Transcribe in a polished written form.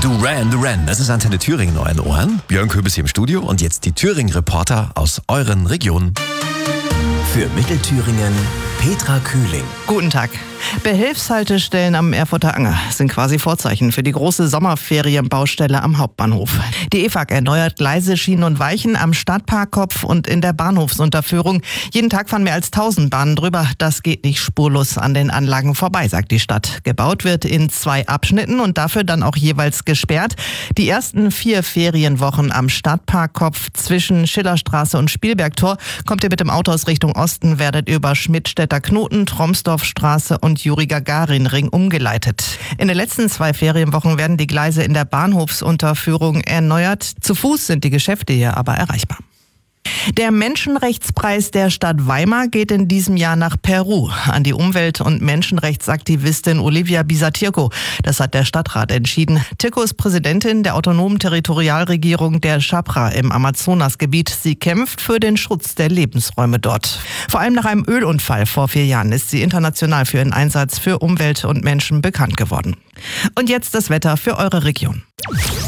Duran Duran. Das ist Antenne Thüringen in euren Ohren. Björn Köbis hier im Studio und jetzt die Thüringen-Reporter aus euren Regionen. Für Mittelthüringen Petra Kühling. Guten Tag. Behelfshaltestellen am Erfurter Anger sind quasi Vorzeichen für die große Sommerferienbaustelle am Hauptbahnhof. Die EFAG erneuert Gleise, Schienen und Weichen am Stadtparkkopf und in der Bahnhofsunterführung. Jeden Tag fahren mehr als 1000 Bahnen drüber. Das geht nicht spurlos an den Anlagen vorbei, sagt die Stadt. Gebaut wird in 2 Abschnitten und dafür dann auch jeweils gesperrt. Die ersten 4 Ferienwochen am Stadtparkkopf zwischen Schillerstraße und Spielbergtor kommt ihr mit dem Auto aus Richtung Osten, werdet über Schmidtstädter Knoten, Tromsdorfstraße und Juri-Gagarin-Ring umgeleitet. In den letzten 2 Ferienwochen werden die Gleise in der Bahnhofsunterführung erneuert. Zu Fuß sind die Geschäfte hier aber erreichbar. Der Menschenrechtspreis der Stadt Weimar geht in diesem Jahr nach Peru an die Umwelt- und Menschenrechtsaktivistin Olivia Bisa-Tirko. Das hat der Stadtrat entschieden. Tirko ist Präsidentin der autonomen Territorialregierung der Chapra im Amazonasgebiet. Sie kämpft für den Schutz der Lebensräume dort. Vor allem nach einem Ölunfall vor 4 Jahren ist sie international für ihren Einsatz für Umwelt und Menschen bekannt geworden. Und jetzt das Wetter für eure Region.